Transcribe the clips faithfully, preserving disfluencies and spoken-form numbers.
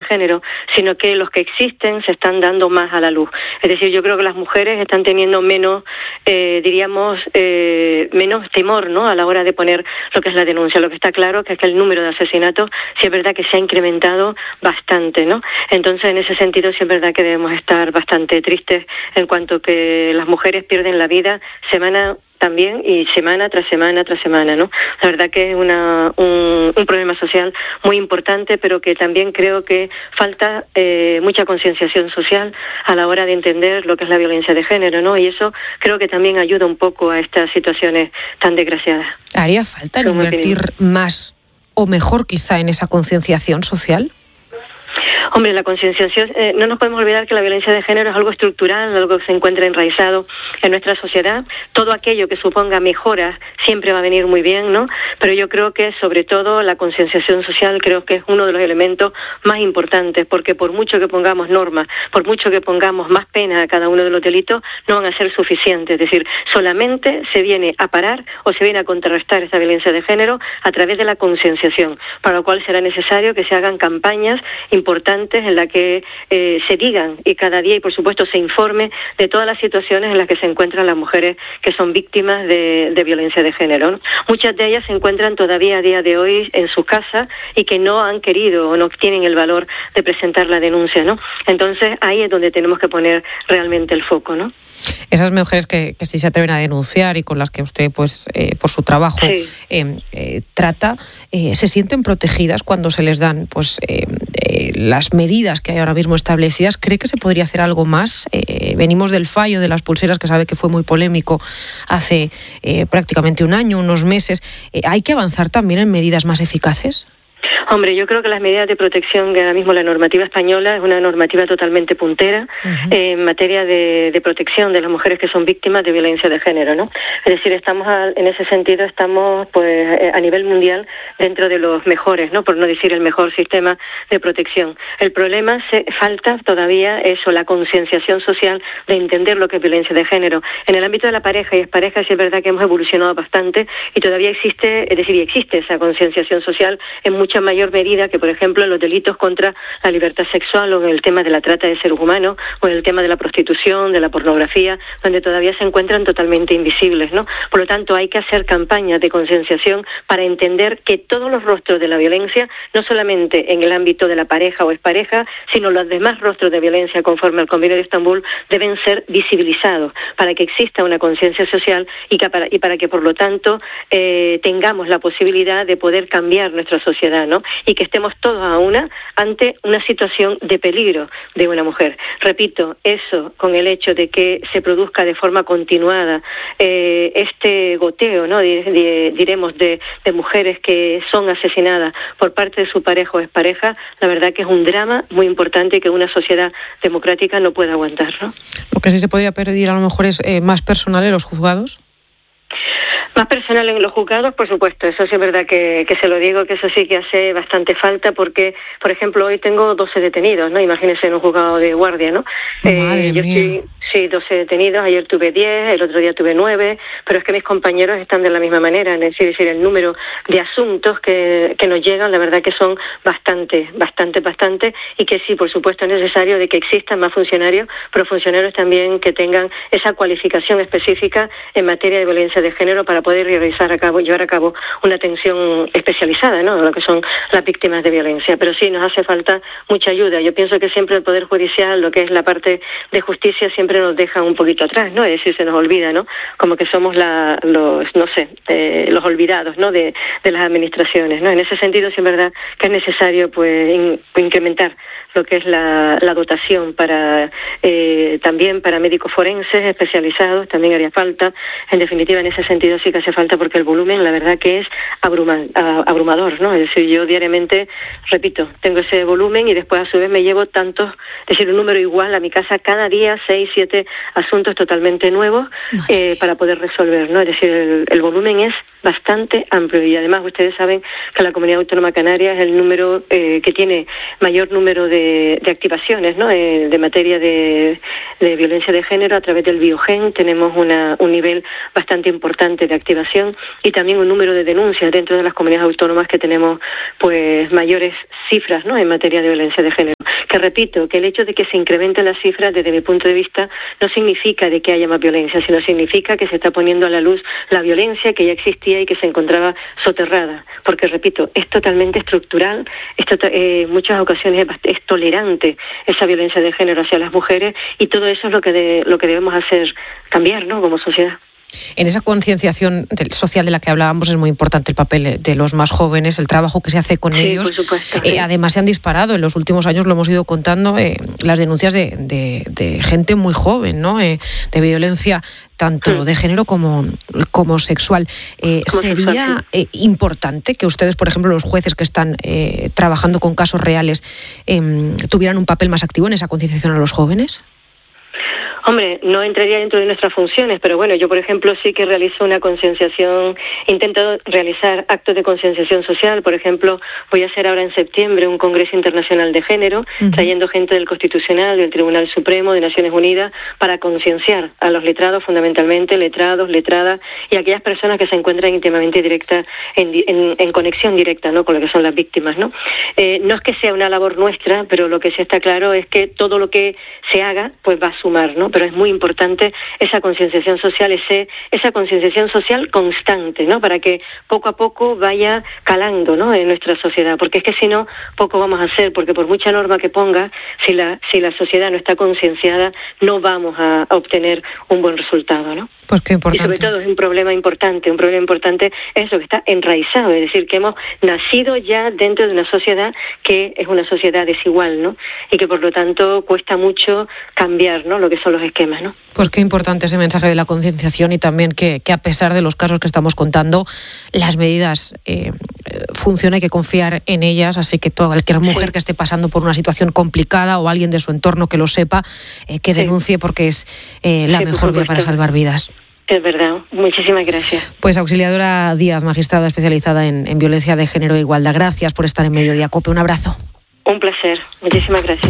género, sino que los que existen se están dando más a la luz. Es decir, yo creo que las mujeres están teniendo menos, eh, diríamos, eh, menos temor, ¿no?, a la hora de poner lo que es la denuncia. Lo que está claro que es que el número de asesinatos sí es verdad que se ha incrementado bastante, ¿no? Entonces, en ese sentido, sí es verdad que debemos estar bastante tristes en cuanto que las mujeres pierden la vida semana también y semana tras semana tras semana, ¿no? La verdad que es una, un, un problema social muy importante, pero que también creo que falta eh, mucha concienciación social a la hora de entender lo que es la violencia de género, ¿no? Y eso creo que también ayuda un poco a estas situaciones tan desgraciadas. ¿Haría falta invertir más o mejor quizá en esa concienciación social? Hombre, la concienciación, eh, no nos podemos olvidar que la violencia de género es algo estructural, algo que se encuentra enraizado en nuestra sociedad. Todo aquello que suponga mejoras siempre va a venir muy bien, ¿no? Pero yo creo que sobre todo la concienciación social creo que es uno de los elementos más importantes, porque por mucho que pongamos normas, por mucho que pongamos más pena a cada uno de los delitos, no van a ser suficientes. Es decir, solamente se viene a parar o se viene a contrarrestar esta violencia de género a través de la concienciación, para lo cual será necesario que se hagan campañas importantes en la que eh, se digan y cada día y por supuesto se informe de todas las situaciones en las que se encuentran las mujeres que son víctimas de, de violencia de género, ¿no? Muchas de ellas se encuentran todavía a día de hoy en sus casas y que no han querido o no tienen el valor de presentar la denuncia, ¿no? Entonces ahí es donde tenemos que poner realmente el foco, ¿no? Esas mujeres que, que sí se atreven a denunciar y con las que usted, pues, eh, por su trabajo sí. eh, eh, trata, eh, ¿se sienten protegidas cuando se les dan, pues, eh, eh, las medidas que hay ahora mismo establecidas? ¿Cree que se podría hacer algo más? Eh, venimos del fallo de las pulseras, que sabe que fue muy polémico hace eh, prácticamente un año, unos meses. Eh, ¿Hay que avanzar también en medidas más eficaces? Hombre, yo creo que las medidas de protección, que ahora mismo la normativa española es una normativa totalmente puntera uh-huh. eh, en materia de, de protección de las mujeres que son víctimas de violencia de género, ¿no? Es decir, estamos a, en ese sentido estamos pues a nivel mundial dentro de los mejores, ¿no? Por no decir el mejor sistema de protección. El problema se falta todavía eso, la concienciación social de entender lo que es violencia de género. En el ámbito de la pareja y expareja sí es verdad que hemos evolucionado bastante y todavía existe, es decir, existe esa concienciación social en mucha mayor medida que, por ejemplo, en los delitos contra la libertad sexual o en el tema de la trata de seres humanos o en el tema de la prostitución, de la pornografía, donde todavía se encuentran totalmente invisibles, ¿no? Por lo tanto, hay que hacer campañas de concienciación para entender que todos los rostros de la violencia, no solamente en el ámbito de la pareja o expareja, sino los demás rostros de violencia conforme al Convenio de Estambul, deben ser visibilizados para que exista una conciencia social y, que para, y para que, por lo tanto, eh, tengamos la posibilidad de poder cambiar nuestra sociedad, ¿no? Y que estemos todos a una ante una situación de peligro de una mujer. Repito, eso con el hecho de que se produzca de forma continuada eh, este goteo, ¿no? De, de, diremos, de, de mujeres que son asesinadas por parte de su pareja o expareja, la verdad que es un drama muy importante que una sociedad democrática no puede aguantar, ¿no? Lo que sí se podría pedir a lo mejor es eh, más personal en los juzgados. Más personal en los juzgados, por supuesto, eso sí es verdad que, que se lo digo, que eso sí que hace bastante falta porque, por ejemplo, hoy tengo doce detenidos, ¿no? Imagínense en un juzgado de guardia, ¿no? Madre eh, yo mía. estoy, sí, doce detenidos, ayer tuve diez, el otro día tuve nueve, pero es que mis compañeros están de la misma manera, es decir, decir el número de asuntos que, que nos llegan, la verdad que son bastante, bastante, bastante, y que sí, por supuesto, es necesario de que existan más funcionarios, pero funcionarios también que tengan esa cualificación específica en materia de violencia de género para poder realizar a cabo, llevar a cabo una atención especializada, ¿no? Lo que son las víctimas de violencia. Pero sí, nos hace falta mucha ayuda. Yo pienso que siempre el Poder Judicial, lo que es la parte de justicia, siempre nos deja un poquito atrás, ¿no? Es decir, se nos olvida, ¿no? Como que somos la, los, no sé, eh, los olvidados, ¿no? De, de las administraciones, ¿no? En ese sentido, sí es verdad que es necesario, pues, in, incrementar lo que es la, la dotación para eh, también para médicos forenses especializados, también haría falta. En definitiva, en ese sentido sí que hace falta porque el volumen, la verdad que es abruma, abrumador, ¿no? Es decir, yo diariamente, repito, tengo ese volumen y después a su vez me llevo tantos, es decir, un número igual a mi casa cada día, seis, siete asuntos totalmente nuevos eh, para poder resolver, ¿no? Es decir, el, el volumen es bastante amplio y además ustedes saben que la Comunidad Autónoma Canaria es el número eh, que tiene mayor número de, de activaciones, ¿no? Eh, de materia de, de violencia de género a través del Biogen. Tenemos una, un nivel bastante importante de activación y también un número de denuncias dentro de las comunidades autónomas que tenemos pues mayores cifras, ¿no?, en materia de violencia de género. Que repito, que el hecho de que se incrementen las cifras desde mi punto de vista no significa de que haya más violencia, sino significa que se está poniendo a la luz la violencia que ya existía y que se encontraba soterrada. Porque repito, es totalmente estructural, es to- eh, en muchas ocasiones es, es tolerante esa violencia de género hacia las mujeres, y todo eso es lo que de, lo que debemos hacer cambiar, ¿no?, como sociedad. En esa concienciación social de la que hablábamos es muy importante el papel de los más jóvenes, el trabajo que se hace con sí, ellos. Por supuesto, eh, sí. Además se han disparado en los últimos años, lo hemos ido contando, eh, las denuncias de, de, de gente muy joven, ¿no?, eh, de violencia tanto de género como, como sexual. Eh, como ¿Sería sexual, sí. eh, importante que ustedes, por ejemplo, los jueces que están eh, trabajando con casos reales, eh, tuvieran un papel más activo en esa concienciación a los jóvenes? Hombre, no entraría dentro de nuestras funciones, pero bueno, yo por ejemplo sí que realizo una concienciación, intento realizar actos de concienciación social. Por ejemplo, voy a hacer ahora en septiembre un Congreso Internacional de Género, uh-huh. trayendo gente del Constitucional, del Tribunal Supremo, de Naciones Unidas, para concienciar a los letrados, fundamentalmente letrados, letradas, y aquellas personas que se encuentran íntimamente directa, en, en, en conexión directa, ¿no?, con lo que son las víctimas, ¿no? Eh, no es que sea una labor nuestra, pero lo que sí está claro es que todo lo que se haga, pues va a sumar, ¿no? Pero es muy importante esa concienciación social, ese, esa concienciación social constante, ¿no?, para que poco a poco vaya calando, ¿no?, en nuestra sociedad, porque es que si no, poco vamos a hacer, porque por mucha norma que ponga, si la, si la sociedad no está concienciada, no vamos a, a obtener un buen resultado, ¿no? Pues qué importante. Y sobre todo es un problema importante, un problema importante es eso, que está enraizado, es decir, que hemos nacido ya dentro de una sociedad que es una sociedad desigual, ¿no?, y que por lo tanto cuesta mucho cambiar, ¿no?, lo que son los esquemas, ¿no? Pues qué importante ese mensaje de la concienciación, y también que, que a pesar de los casos que estamos contando, las medidas eh, funcionan, hay que confiar en ellas, así que toda cualquier mujer sí. que esté pasando por una situación complicada o alguien de su entorno que lo sepa, eh, que denuncie sí. porque es eh, la sí, mejor vía para salvar vidas. Es verdad. Muchísimas gracias. Pues Auxiliadora Díaz, magistrada especializada en, en violencia de género e igualdad, gracias por estar en Mediodía Cope. Un abrazo. Un placer. Muchísimas gracias.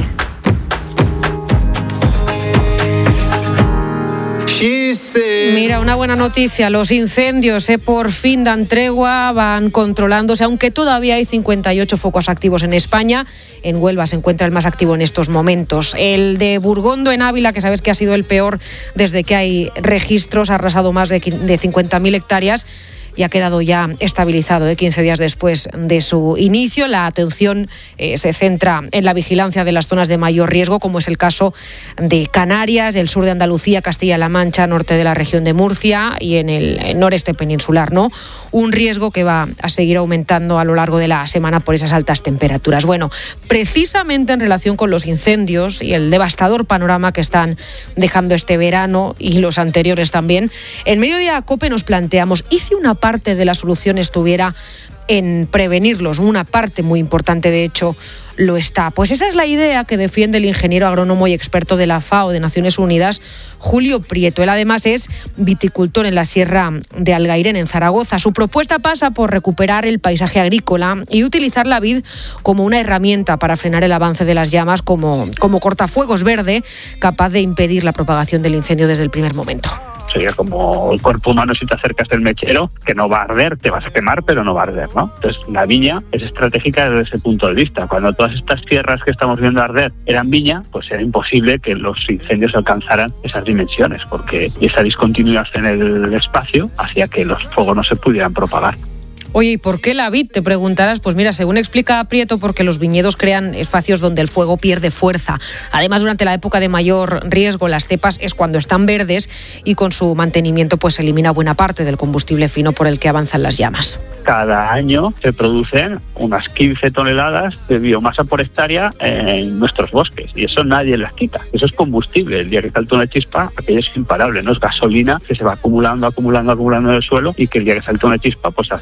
Mira, una buena noticia, los incendios eh, por fin dan tregua, van controlándose, aunque todavía hay cincuenta y ocho focos activos en España. En Huelva se encuentra el más activo en estos momentos. El de Burgondo en Ávila, que sabes que ha sido el peor desde que hay registros, ha arrasado más de, de cincuenta mil hectáreas. Y ha quedado ya estabilizado ¿eh? quince días después de su inicio. La atención eh, se centra en la vigilancia de las zonas de mayor riesgo, como es el caso de Canarias, el sur de Andalucía, Castilla-La Mancha, norte de la región de Murcia y en el noreste peninsular, ¿no? Un riesgo que va a seguir aumentando a lo largo de la semana por esas altas temperaturas. Bueno, precisamente en relación con los incendios y el devastador panorama que están dejando este verano y los anteriores también, en Mediodía Cope nos planteamos, ¿y si una parte de la solución estuviera en prevenirlos? Una parte muy importante, de hecho, lo está. Pues esa es la idea que defiende el ingeniero agrónomo y experto de la FAO de Naciones Unidas, Julio Prieto. Él además es viticultor en la Sierra de Algairén, en Zaragoza. Su propuesta pasa por recuperar el paisaje agrícola y utilizar la vid como una herramienta para frenar el avance de las llamas, como, como cortafuegos verde, capaz de impedir la propagación del incendio desde el primer momento. Sería como el cuerpo humano si te acercas del mechero, que no va a arder, te vas a quemar, pero no va a arder, ¿no? Entonces, la viña es estratégica desde ese punto de vista. Cuando todas estas tierras que estamos viendo arder eran viña, pues era imposible que los incendios alcanzaran esas dimensiones, porque esa discontinuidad en el espacio hacía que los fuegos no se pudieran propagar. Oye, ¿y por qué la vid? Te preguntarás. Pues mira, según explica Prieto, porque los viñedos crean espacios donde el fuego pierde fuerza. Además, durante la época de mayor riesgo, las cepas es cuando están verdes y con su mantenimiento pues se elimina buena parte del combustible fino por el que avanzan las llamas. Cada año se producen unas quince toneladas de biomasa por hectárea en nuestros bosques y eso nadie las quita. Eso es combustible. El día que salta una chispa, aquello es imparable, no es gasolina que se va acumulando, acumulando, acumulando en el suelo y que el día que salta una chispa pues se hacen estos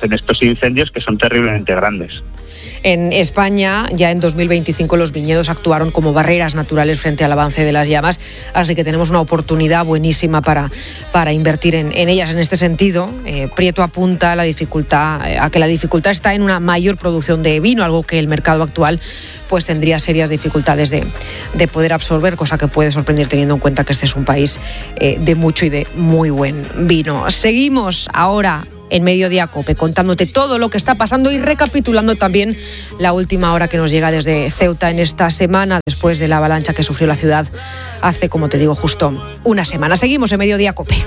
incendios que son terriblemente grandes. En España, ya en dos mil veinticinco, los viñedos actuaron como barreras naturales frente al avance de las llamas, así que tenemos una oportunidad buenísima para, para invertir en, en ellas. En este sentido, eh, Prieto apunta a la dificultad, eh, a que la dificultad está en una mayor producción de vino, algo que el mercado actual pues tendría serias dificultades de, de poder absorber, cosa que puede sorprender teniendo en cuenta que este es un país eh, de mucho y de muy buen vino. Seguimos ahora en Mediodía COPE, contándote todo lo que está pasando y recapitulando también la última hora que nos llega desde Ceuta en esta semana, después de la avalancha que sufrió la ciudad hace, como te digo, justo una semana. Seguimos en Mediodía COPE.